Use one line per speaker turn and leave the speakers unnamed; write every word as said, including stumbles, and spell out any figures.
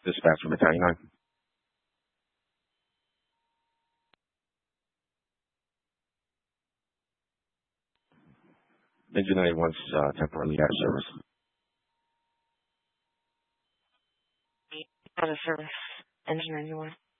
Dispatch from Battalion nine. Engine ninety-one's uh, temporarily out of service.
Out of service. Engine ninety-one.